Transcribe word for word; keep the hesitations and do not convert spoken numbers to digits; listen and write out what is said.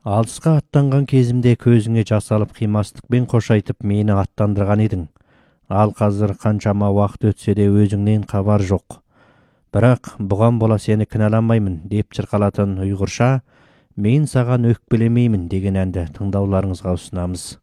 Алысқа аттанған кезімде көзіңе жас алып қимастықпен қош айтып мені аттандырған едің. Ал қазір қаншама уақыт өтсе де өзіңнен хабар жоқ. Бірақ бұған бола сені кінәламаймын деп шырқалатын ұйғырша «Мен саған өкпелемеймін» деген әнді тыңдауларыңызға ұсынамыз.